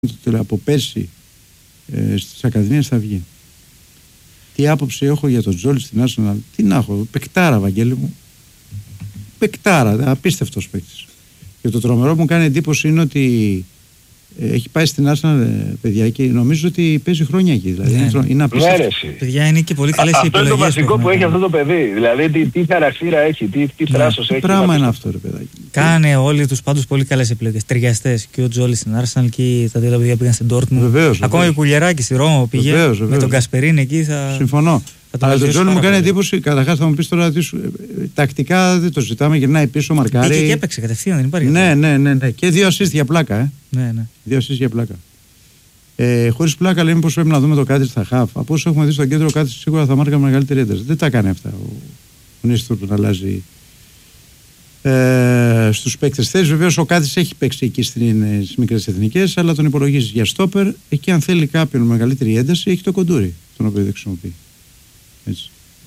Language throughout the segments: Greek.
από πέρσι στις ακαδημίες θα βγει. Τι άποψη έχω για τον Τζόλι στην Arsenal? Τι να έχω, παικτάρα, Βαγγέλη μου. Παικτάρα, απίστευτος παίκτης. Και το τρομερό που μου κάνει εντύπωση είναι ότι έχει πάει στην Arsenal, παιδιά, και νομίζω ότι παίζει χρόνια εκεί. Δηλαδή είναι απίστευτο. Παιδιά, είναι και πολύ καλές οι επιλογές. Αυτό είναι το βασικό που έχει αυτό το παιδί. Δηλαδή τι χαρακτήρα έχει, τι θράσος έχει. Τι πράγμα είναι αυτό, ρε παιδάκι. Κάνε όλοι τους πάντως πολύ καλές επιλογές. Ταιριαστές. Και ο Τζόλι στην Arsenal και τα δύο παιδιά πήγαν στην Dortmund. Βεβαίως. Ακόμα και ο Κουλιεράκης στη Ρώμα πήγε. Με τον Κασπερίν εκεί θα. Συμφωνώ. Αλλά τον Τζόλι μου κάνει εντύπωση. Καταρχάς θα μου πεις τώρα τακτικά δεν το ζητάμε, γυρνάει πίσω, μαρκάρει. Και έπαιξε κατευθείαν, δεν υπάρχει. Ναι. Και 2 assist για πλάκα. Ναι. 2 assist για πλάκα. Χωρίς πλάκα λέμε πως πρέπει να δούμε το Κάντρι στα χαφ. Από όσο έχουμε δει στο κέντρο, κάτι σίγουρα θα μάρκα μεγαλύτερη ένταση. Δεν τα κάνει αυτά ο Νίστορ που να αλλάζει στους παίκτες θέσεις. Βεβαίως ο Κάντρις έχει παίξει εκεί στις μικρές εθνικές, αλλά τον υπολογίζει για στόπερ. Εκεί αν θέλει κάποιον μεγαλύτερη ένταση, έχει το Κοντούρι, τον οποίο δεν χρησιμοποιεί. Έτσι.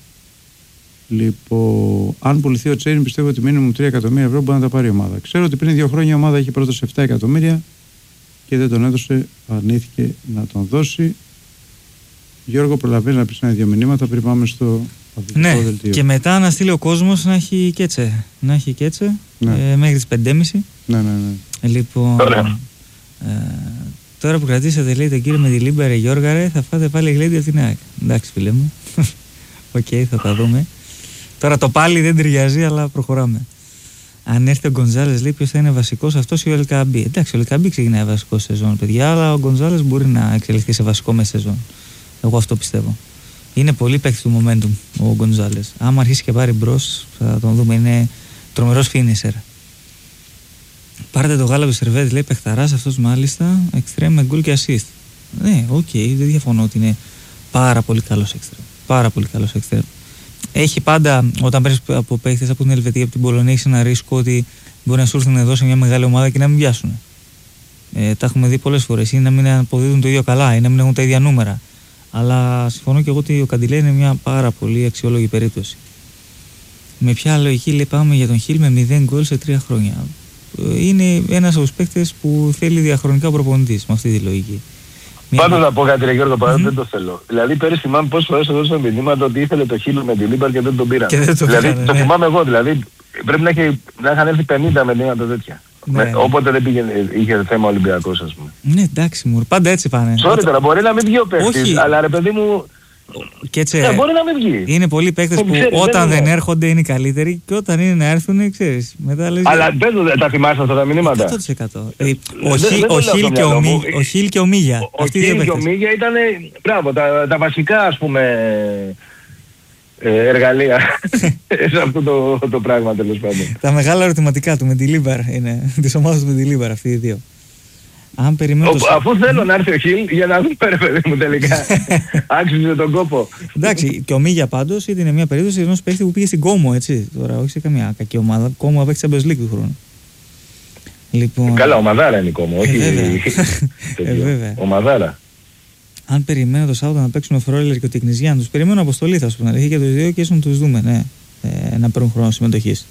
Λοιπόν, αν πουληθεί ο Τσέιν, πιστεύω ότι μήνυμου 3 εκατομμύρια ευρώ μπορεί να τα πάρει η ομάδα. Ξέρω ότι πριν 2 χρόνια η ομάδα είχε πρόταση 7 εκατομμύρια και δεν τον έδωσε, αρνήθηκε να τον δώσει. Γιώργο, προλαβαίνει να πεις 1-2 μηνύματα πριν πάμε στο αθλητικό δελτίο. Και μετά να στείλει ο κόσμος να έχει κέτσε. Μέχρι τις 5.30. Ναι. Λοιπόν, τώρα που κρατήσατε, λέει, τον κύριο με τη Λίμπα, ρε Γιώργα, ρε, θα φάτε πάλι γλέντι από την ΑΕΚ. Εντάξει, φίλε μου. Οκ, θα τα δούμε. Τώρα το πάλι δεν ταιριάζει, αλλά προχωράμε. Αν έρθει ο Γκονζάλες, λέει, ποιος θα είναι βασικός, αυτός ή ο Ελκαμπή. Εντάξει, ο Ελκαμπή ξεκινάει βασικό σεζόν, παιδιά, αλλά ο Γκονζάλες μπορεί να εξελιχθεί σε βασικό μέσα σεζόν. Εγώ αυτό πιστεύω. Είναι πολύ παίκτη του momentum ο Γκονζάλες. Άμα αρχίσει και πάρει μπρος, θα τον δούμε. Είναι τρομερός finisher. Πάρτε το Γάλα Σερβέτ, λέει, παιχταράς αυτός μάλιστα, εξτρέμ με γκολ και assist. Ναι, οκ, δεν διαφωνώ ότι είναι πάρα πολύ καλός εξτρέμ. Πάρα πολύ καλός εξτρέμ. Έχει πάντα, όταν παίρνεις από παίχτες από την Ελβετία, από την Πολωνία, έχει ένα ρίσκο ότι μπορεί να σου έρθουν εδώ σε μια μεγάλη ομάδα και να μην πιάσουν. Τα έχουμε δει πολλές φορές. Ή να μην αποδίδουν το ίδιο καλά, ή να μην έχουν τα ίδια νούμερα. Αλλά συμφωνώ και εγώ ότι ο Καντιλέ είναι μια πάρα πολύ αξιόλογη περίπτωση. Με ποια λογική, λέει, πάμε για τον Χιλ με 0 γκολ σε 3 χρόνια. Είναι ένας από τους παίκτες που θέλει διαχρονικά προπονητής με αυτή τη λογική. Πάντως να πω κάτι, ρε Γιώργο, παρά δεν το θέλω. Δηλαδή πέρυσι θυμάμαι πόσες φορές έδωσαν μηνύματα ότι ήθελε το Χίλ με τη Λίμπαρ και δεν τον πήραν. Δηλαδή το θυμάμαι εγώ, δηλαδή πρέπει να είχαν έρθει 50 μηνύματα τέτοια. Όποτε δεν είχε θέμα Ολυμπιακός, ας πούμε. Ναι, εντάξει μου, πάντα έτσι πάνε. Sorry τώρα, μπορεί να μην βγει ο παίκτης, αλλά ρε παιδί μου. Και έτσι, μπορεί να μην βγει. Είναι πολλοί παίκτες που όταν δεν έρχονται είναι οι καλύτεροι και όταν είναι να έρθουν, ξέρεις. Μετά λες, αλλά τα θυμάσαι αυτά τα μηνύματα. 100%. Ο Χιλ και ο Μίγια. Ο Χιλ και ο Μίγια ήταν, μπράβο, τα βασικά, ας πούμε, εργαλεία σε αυτό το πράγμα, τέλος πάντων. Τα μεγάλα ερωτηματικά του με τη Λίμπαρ είναι, της ομάδας του με τη Λίμπαρ, αυτοί οι δύο. Αφού θέλω να έρθει ο Χιλ για να δούμε, ρε παιδί μου, τελικά άξιζε τον κόπο. Εντάξει, και ο Μίγια πάντως ήταν μια περίπτωση ενός παίχτη που πήγε στην Κόμο, έτσι. Τώρα, όχι σε καμία κακή ομάδα. Κόμο απέκτησε Champions League του χρόνου. Λοιπόν... Καλά, ομαδάρα είναι η Κόμο, όχι ομαδάρα. Αν περιμένω το Σάββατο να παίξουν ο Φρόιλερ και ο Τικνιζιάν, τους περιμένω αποστολή, θα σου πω, και τους δύο και ίσως τους δούμε, ναι, να παίρνουν χρόνο συμμετοχής.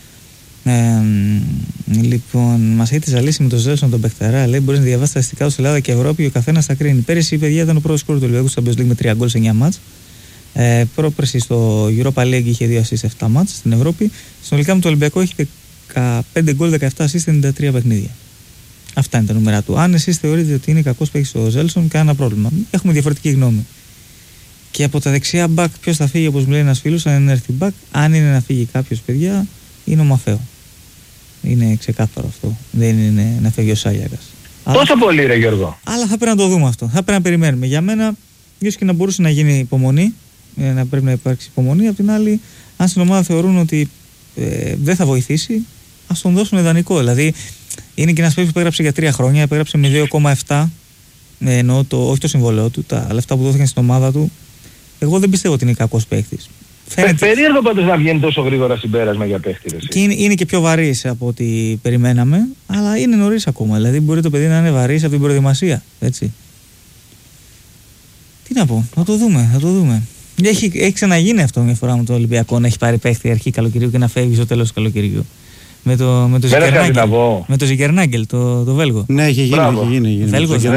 Λοιπόν, μας έχει ζαλίσει με τον Ζέλσον τον Πεχτερά. Λέει: μπορεί να διαβάσει τα αστικά του σε Ελλάδα και Ευρώπη, ο καθένας θα κρίνει. Πέρυσι η παιδιά ήταν ο πρώτος σκόρερ του Ολυμπιακού στο Champions League με 3 γκολ σε 9 μάτς. Πρόπερσι στο Europa League είχε 2 assists σε 7 μάτς στην Ευρώπη. Συνολικά με το Ολυμπιακό έχει 15 γκολ, 17 assists σε 93 παιχνίδια. Αυτά είναι τα νούμερα του. Αν εσείς θεωρείτε ότι είναι κακός παίκτης ο Ζέλσον, κανένα πρόβλημα. Έχουμε διαφορετική γνώμη. Και από τα δεξιά μπακ, ποιος θα φύγει, όπως μου λέει ένας φίλος, αν έρθει μπακ, αν είναι να φύγει κάποιος, παιδιά, είναι ο Μαφέο. Είναι ξεκάθαρο αυτό. Δεν είναι να φεύγει ο Σάγιακας. Πόσο πολύ, ρε Γιώργο. Αλλά θα πρέπει να το δούμε αυτό. Θα πρέπει να περιμένουμε. Για μένα, ίσως και να μπορούσε να γίνει υπομονή, να πρέπει να υπάρξει υπομονή. Απ' την άλλη, αν στην ομάδα θεωρούν ότι δεν θα βοηθήσει, ας τον δώσουν ιδανικό. Δηλαδή, είναι και ένας παίκτης που έγραψε για 3 χρόνια, έγραψε με 2,7. Εννοώ όχι το συμβόλαιο του, τα λεφτά που δόθηκαν στην ομάδα του. Εγώ δεν πιστεύω ότι είναι κακός παίκτης. Περίεργο πάντως να βγαίνει τόσο γρήγορα συμπέρασμα για παίχτη. Και είναι και πιο βαρύς από ό,τι περιμέναμε, αλλά είναι νωρίς ακόμα. Δηλαδή μπορεί το παιδί να είναι βαρύς από την προετοιμασία. Έτσι. Τι να πω, θα το δούμε. Έχει ξαναγίνει αυτό μια φορά με το Ολυμπιακό, να έχει πάρει παίχτη αρχή καλοκαιριού και να φεύγει στο τέλος του καλοκαιριού. Με το Ζικερνάγκελ, το Βέλγο. Ναι, έχει γίνει. Βέλγος,